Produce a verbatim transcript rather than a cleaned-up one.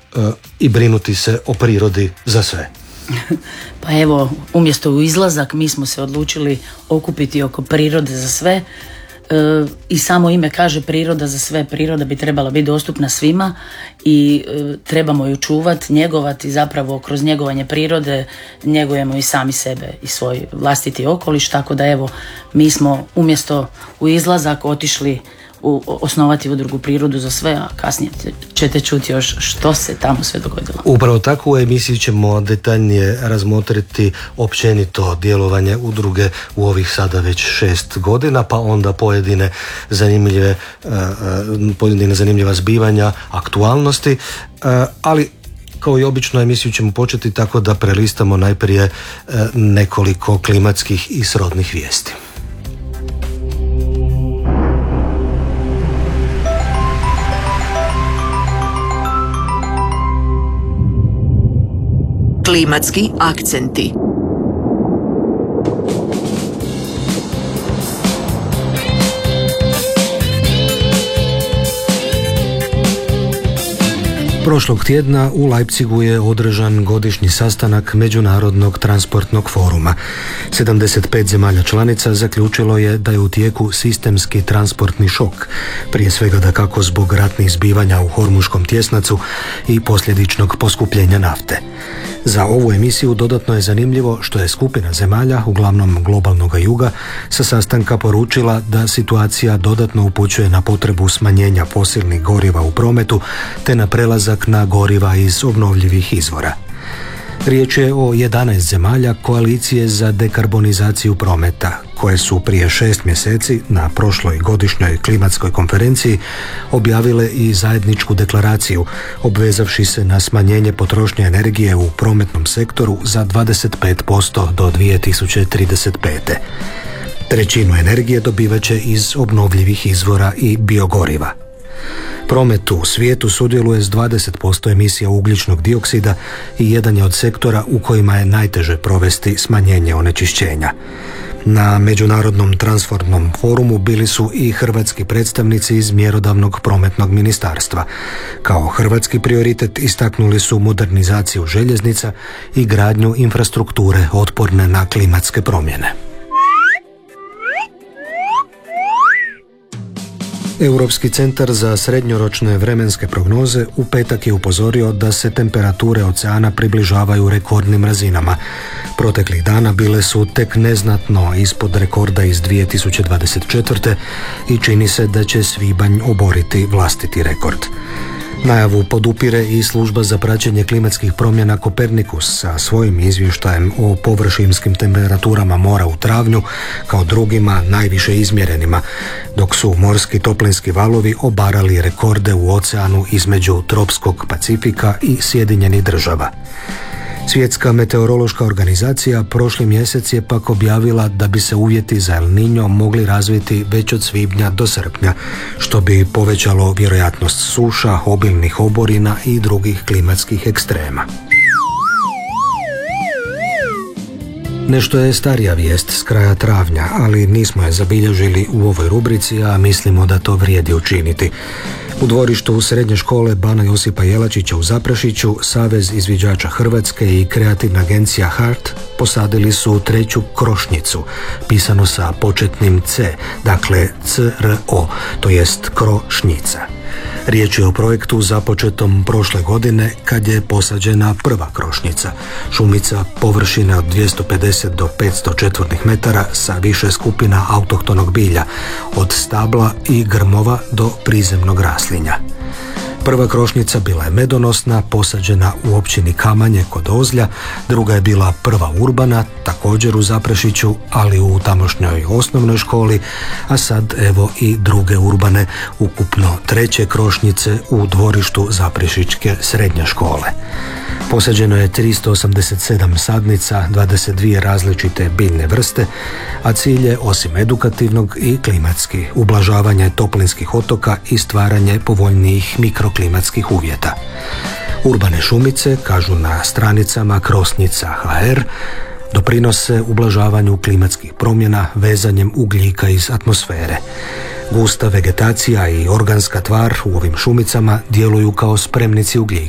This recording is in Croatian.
i brinuti se o prirodi za sve? Pa evo, umjesto u izlazak mi smo se odlučili okupiti oko prirode za sve. E, i samo ime kaže priroda za sve. Priroda bi trebala biti dostupna svima i e, trebamo ju čuvati, njegovati. Zapravo kroz njegovanje prirode njegujemo i sami sebe i svoj vlastiti okoliš, tako da evo mi smo umjesto u izlazak otišli u, osnovati udrugu Prirodu za sve, a kasnije ćete čuti još što se tamo sve dogodilo. Upravo tako, u emisiji ćemo detaljnije razmotriti općenito djelovanje udruge u ovih sada već šest godina, pa onda pojedine zanimljive, pojedine zanimljiva zbivanja, aktualnosti, ali kao i obično emisiju ćemo početi tako da prelistamo najprije nekoliko klimatskih i srodnih vijesti. Klimatski akcenti. Prošlog tjedna u Leipzigu je održan godišnji sastanak Međunarodnog transportnog foruma. sedamdeset pet zemalja članica zaključilo je da je u tijeku sistemski transportni šok, prije svega dakako zbog ratnih zbivanja u Hormuškom tjesnacu i posljedičnog poskupljenja nafte. Za ovu emisiju dodatno je zanimljivo što je skupina zemalja, uglavnom globalnog juga, sa sastanka poručila da situacija dodatno upućuje na potrebu smanjenja fosilnih goriva u prometu te na prelazak na goriva iz obnovljivih izvora. Riječ je o jedanaest zemalja koalicije za dekarbonizaciju prometa, koje su prije šest mjeseci na prošloj godišnjoj klimatskoj konferenciji objavile i zajedničku deklaraciju, obvezavši se na smanjenje potrošnje energije u prometnom sektoru za dvadeset pet posto do dvije tisuće trideset pete. Trećinu energije dobivat će iz obnovljivih izvora i biogoriva. Promet u svijetu sudjeluje s dvadeset posto emisija ugljičnog dioksida i jedan je od sektora u kojima je najteže provesti smanjenje onečišćenja. Na Međunarodnom transportnom forumu bili su i hrvatski predstavnici iz mjerodavnog prometnog ministarstva. Kao hrvatski prioritet istaknuli su modernizaciju željeznica i gradnju infrastrukture otporne na klimatske promjene. Europski centar za srednjoročne vremenske prognoze u petak je upozorio da se temperature oceana približavaju rekordnim razinama. Proteklih dana bile su tek neznatno ispod rekorda iz dvije tisuće dvadeset četvrte. i čini se da će svibanj oboriti vlastiti rekord. Najavu podupire i služba za praćenje klimatskih promjena Kopernikus sa svojim izvještajem o površinskim temperaturama mora u travnju kao drugima najviše izmjerenima, dok su morski toplinski valovi obarali rekorde u oceanu između tropskog Pacifika i Sjedinjenih Država. Svjetska meteorološka organizacija prošli mjesec je pak objavila da bi se uvjeti za El Niño mogli razviti već od svibnja do srpnja, što bi povećalo vjerojatnost suša, obilnih oborina i drugih klimatskih ekstrema. Nešto je starija vijest s kraja travnja, ali nismo je zabilježili u ovoj rubrici, a mislimo da to vrijedi učiniti. U dvorištu srednje škole Bana Josipa Jelačića u Zaprešiću Savez izviđača Hrvatske i kreativna agencija Hart posadili su treću krošnjicu, pisano sa početnim C, dakle C R O, to jest krošnjica. Riječ je o projektu započetom prošle godine kad je posađena prva krošnjica, šumica površine od dvjesto pedeset do petsto četvornih metara sa više skupina autohtonog bilja, od stabla i grmova do prizemnog raslinja. Prva krošnjica bila je medonosna, posađena u općini Kamanje kod Ozlja, druga je bila prva urbana, također u Zaprešiću, ali u tamošnjoj osnovnoj školi, a sad evo i druge urbane, ukupno treće krošnjice u dvorištu Zaprešićke srednje škole. Posađeno je tristo osamdeset sedam sadnica, dvadeset dvije različite biljne vrste, a cilj je, osim edukativnog, i klimatski, ublažavanje toplinskih otoka i stvaranje povoljnijih mikroklimatskih uvjeta. Urbane šumice, kažu na stranicama Krosnica H R, doprinose ublažavanju klimatskih promjena vezanjem ugljika iz atmosfere. Gusta vegetacija i organska tvar u ovim šumicama djeluju kao spremnici ugljika.